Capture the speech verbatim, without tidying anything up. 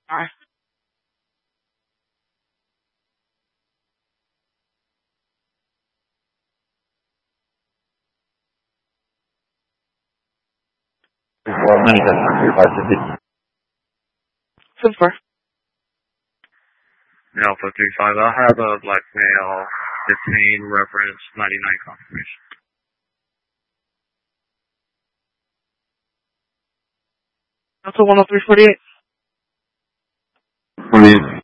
Alright. Super. Alpha three five, I'll have a black male detained reference ninety-nine confirmation. Delta one oh three forty-eight. forty-eight.